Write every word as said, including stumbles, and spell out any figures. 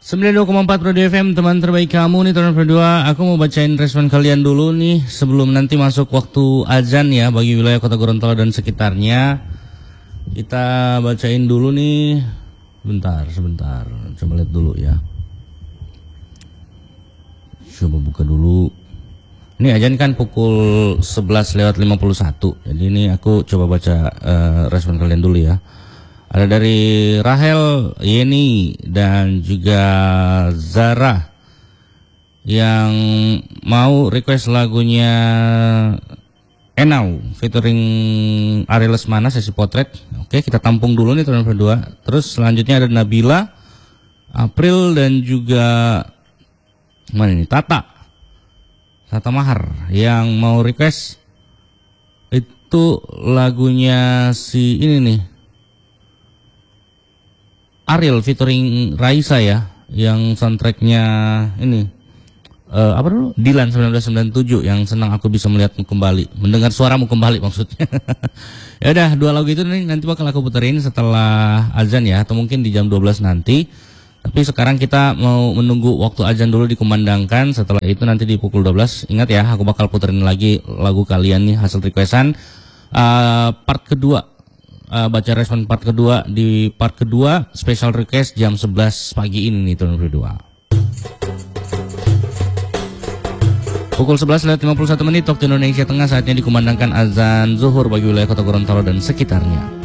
sembilan puluh dua koma empat Radio F M, teman terbaik kamu nih tahun berdua. Aku mau bacain respon kalian dulu nih sebelum nanti masuk waktu azan ya bagi wilayah Kota Gorontalo dan sekitarnya. Kita bacain dulu nih. Bentar, sebentar. Coba lihat dulu ya. Coba buka dulu. Ini azan kan pukul sebelas lewat lima puluh satu. Jadi ini aku coba baca uh, respon kalian dulu ya. Ada dari Rahel, Yeni, dan juga Zara yang mau request lagunya Enau featuring Ari Lesmana, Sesi Potret. Oke, kita tampung dulu nih teman berdua. Terus selanjutnya ada Nabila, April, dan juga mana ini? Tata. Tata Mahar yang mau request itu lagunya si ini nih. Ariel featuring Raisa ya, yang soundtracknya ini uh, apa dulu? Dilan seribu sembilan ratus sembilan puluh tujuh, yang senang aku bisa melihatmu kembali, mendengar suaramu kembali maksudnya. Ya udah, dua lagu itu nih nanti bakal aku puterin setelah azan ya, atau mungkin di jam dua belas nanti. Tapi sekarang kita mau menunggu waktu azan dulu dikumandangkan. Setelah itu nanti di pukul dua belas, ingat ya, aku bakal puterin lagi lagu kalian nih, hasil requestan uh, part kedua. Uh, baca respon part kedua di part kedua special request jam sebelas pagi ini nih tahun berdua. Pukul sebelas lewat lima puluh satu menit waktu Indonesia Tengah, saatnya dikumandangkan azan zuhur bagi wilayah Kota Gorontalo dan sekitarnya.